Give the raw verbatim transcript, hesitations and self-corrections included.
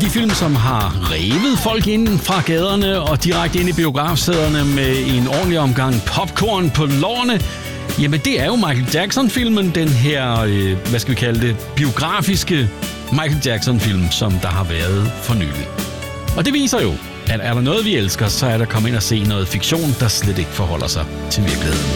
de film, som har revet folk ind fra gaderne og direkte ind i biografsæderne med en ordentlig omgang popcorn på lårene, jamen det er jo Michael Jackson-filmen, den her, øh, hvad skal vi kalde det, biografiske Michael Jackson-film, som der har været for nylig. Og det viser jo, at er der noget, vi elsker, så er der kommet ind og se noget fiktion, der slet ikke forholder sig til virkeligheden.